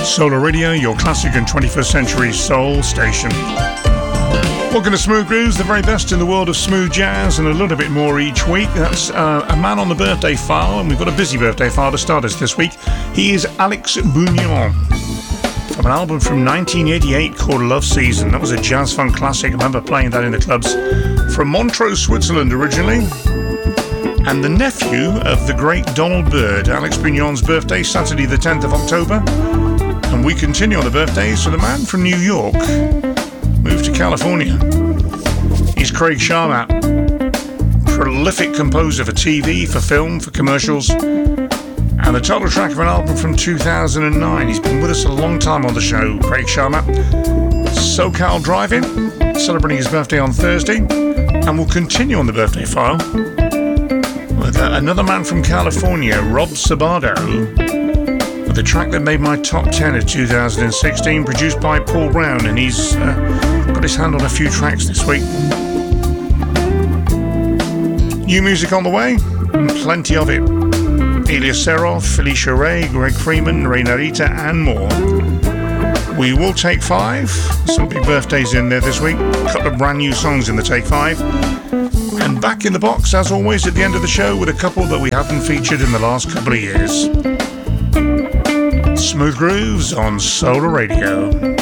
Solar Radio, your classic and 21st century soul station. Welcome to Smooth Grooves, the very best in the world of smooth jazz and a little bit more each week. That's a man on the birthday file, and we've got a busy birthday file to start us this week. He is Alex Bouillon, from an album from 1988 called Love Season. That was a jazz funk classic. I remember playing that in the clubs. From Montreux, Switzerland originally, and the nephew of the great Donald Byrd. Alex Bouillon's birthday, Saturday the 10th of October. And we continue on the birthdays with a man from New York, moved to California. He's Craig Sharmat, prolific composer for TV, for film, for commercials, and the title track of an album from 2009. He's been with us a long time on the show, Craig Sharmat. SoCal Drive-In, celebrating his birthday on Thursday, and we'll continue on the birthday file with another man from California, Rob Sabato, with a track that made my top 10 of 2016, produced by Paul Brown, and he's got his hand on a few tracks this week. New music on the way, and plenty of it. Elias Serov, Felicia Ray, Greg Freeman, Ray Narita, and more. We will take 5. Some big birthdays in there this week. A couple of brand new songs in the Take 5. And back in the box, as always, at the end of the show with a couple that we haven't featured in the last couple of years. Smooth Grooves on Solar Radio.